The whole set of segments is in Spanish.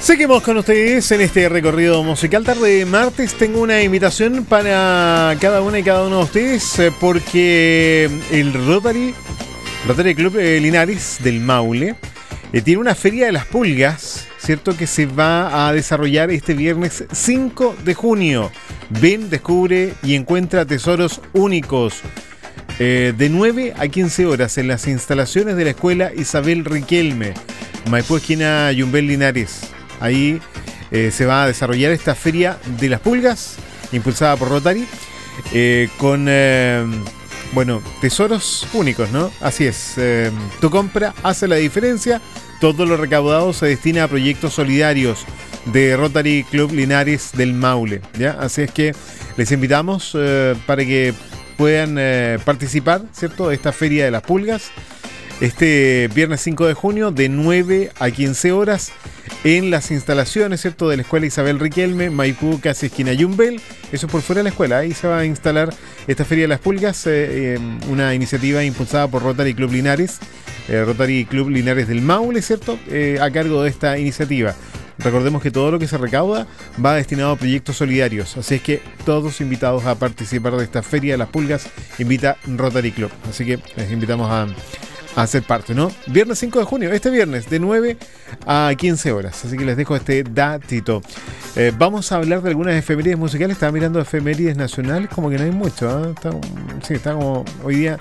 Seguimos con ustedes en este recorrido musical. Tarde de martes tengo una invitación para cada una y cada uno de ustedes porque el Rotary Club Linares del Maule tiene una feria de las pulgas, ¿cierto? Que se va a desarrollar este viernes 5 de junio. Ven, descubre y encuentra tesoros únicos. De 9 a 15 horas en las instalaciones de la Escuela Isabel Riquelme, Maipú, esquina Yumbel, Linares. Ahí se va a desarrollar esta feria de las pulgas, impulsada por Rotary, con, tesoros únicos, ¿no? Así es, tu compra hace la diferencia. Todo lo recaudado se destina a proyectos solidarios de Rotary Club Linares del Maule, ¿ya? Así es que les invitamos para que puedan participar, ¿cierto?, de esta feria de las pulgas este viernes 5 de junio de 9 a 15 horas en las instalaciones, ¿cierto?, de la Escuela Isabel Riquelme, Maipú, casi esquina Yumbel. Eso es por fuera de la escuela. Ahí se va a instalar esta feria de las pulgas, una iniciativa impulsada por Rotary Club Linares, Rotary Club Linares del Maule, ¿cierto?, a cargo de esta iniciativa. Recordemos que todo lo que se recauda va destinado a proyectos solidarios, así es que todos invitados a participar de esta feria de las pulgas invita Rotary Club, así que les invitamos a ser parte, ¿no? Viernes 5 de junio, este viernes, de 9 a 15 horas, así que les dejo este datito. Vamos a hablar de algunas efemérides musicales. Estaba mirando efemérides nacionales, como que no hay mucho, ¿eh? Está como hoy día...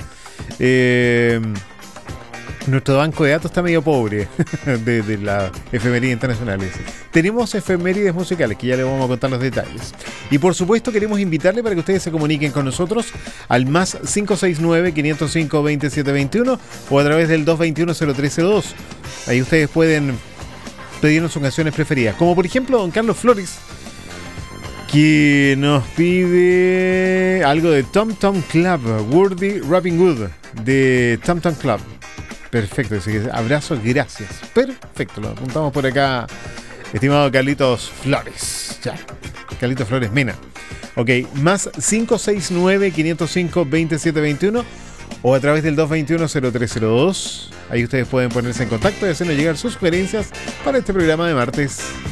nuestro banco de datos está medio pobre de las efemérides internacionales. Tenemos efemérides musicales que ya les vamos a contar los detalles. Y por supuesto queremos invitarle para que ustedes se comuniquen con nosotros al más 569-505-2721 o a través del 221-0302. Ahí ustedes pueden pedirnos sus canciones preferidas. Como por ejemplo don Carlos Flores, que nos pide algo de Tom Tom Club, Worthy Rapping Good, de Tom Tom Club. Perfecto, así que abrazo, gracias. Perfecto, lo apuntamos por acá, estimado Carlitos Flores. Ya, Carlitos Flores Mena. Ok, más 569-505-2721 o a través del 221-0302. Ahí ustedes pueden ponerse en contacto y hacernos llegar sus sugerencias para este programa de martes.